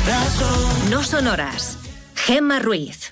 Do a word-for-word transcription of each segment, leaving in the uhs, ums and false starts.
No son horas. Gemma Ruiz.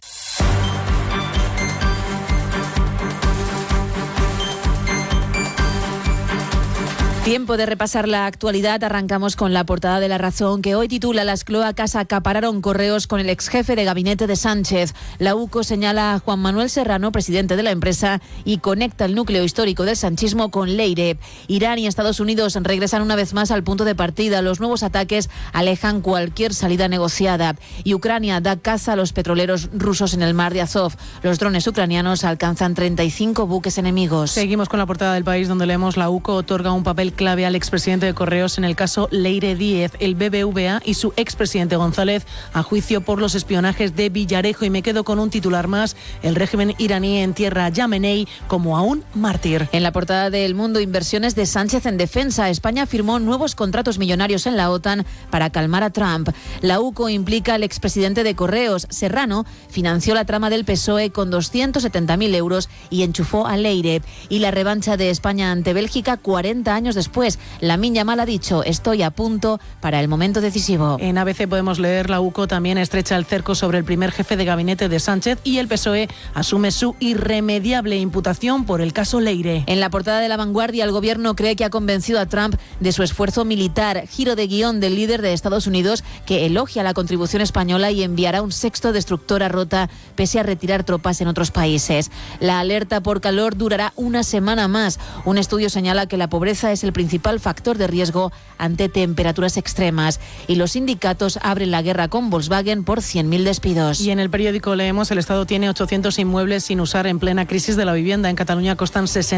Tiempo de repasar la actualidad. Arrancamos con la portada de La Razón, que hoy titula: Las cloacas acapararon correos con el exjefe de gabinete de Sánchez. La U C O señala a Juan Manuel Serrano, presidente de la empresa, y conecta el núcleo histórico del sanchismo con Leire. Irán y Estados Unidos regresan una vez más al punto de partida. Los nuevos ataques alejan cualquier salida negociada. Y Ucrania da caza a los petroleros rusos en el mar de Azov. Los drones ucranianos alcanzan treinta y cinco buques enemigos. Seguimos con la portada del País, donde leemos: la U C O otorga un papel clave al expresidente de Correos en el caso Leire Díez. El B B V A y su expresidente González a juicio por los espionajes de Villarejo. Y me quedo con un titular más: el régimen iraní entierra a Yamenei como a un mártir. En la portada de El Mundo, inversiones de Sánchez en defensa. España firmó nuevos contratos millonarios en la OTAN para calmar a Trump. La U C O implica al expresidente de Correos. Serrano financió la trama del P S O E con doscientos setenta mil euros y enchufó a Leire. Y la revancha de España ante Bélgica cuarenta años después. Lamine Yamal ha dicho: estoy a punto para el momento decisivo. En A B C podemos leer: la U C O también estrecha el cerco sobre el primer jefe de gabinete de Sánchez y el P S O E asume su irremediable imputación por el caso Leire. En la portada de La Vanguardia, el gobierno cree que ha convencido a Trump de su esfuerzo militar. Giro de guión del líder de Estados Unidos, que elogia la contribución española y enviará un sexto destructor a Rota pese a retirar tropas en otros países. La alerta por calor durará una semana más. Un estudio señala que la pobreza es el principal factor de riesgo ante temperaturas extremas. Y los sindicatos abren la guerra con Volkswagen por cien mil despidos. Y en el periódico leemos: el Estado tiene ochocientos inmuebles sin usar en plena crisis de la vivienda. En Cataluña costan sesenta